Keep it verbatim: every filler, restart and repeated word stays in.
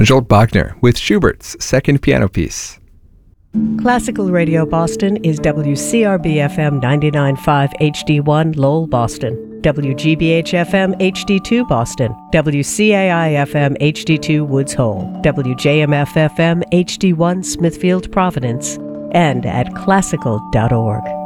Joel Bachner with Schubert's Second Piano Piece. Classical Radio Boston is W C R B F M ninety-nine point five H D one Lowell, Boston, W G B H F M H D two Boston, W C A I F M H D two Woods Hole, W J M F F M H D one Smithfield, Providence, and at classical dot org.